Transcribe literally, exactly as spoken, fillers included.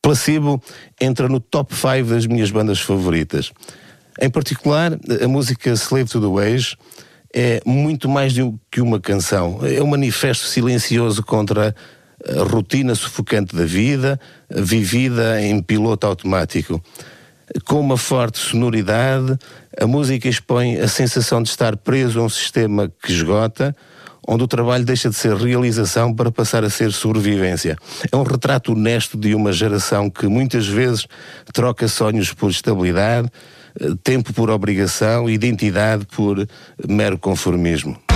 Placebo entra no top cinco das minhas bandas favoritas. Em particular, a música Slave to the Waves é muito mais do que uma canção. É um manifesto silencioso contra a rotina sufocante da vida, vivida em piloto automático. Com uma forte sonoridade, a música expõe a sensação de estar preso a um sistema que esgota, onde o trabalho deixa de ser realização para passar a ser sobrevivência. É um retrato honesto de uma geração que muitas vezes troca sonhos por estabilidade, tempo por obrigação, identidade por mero conformismo.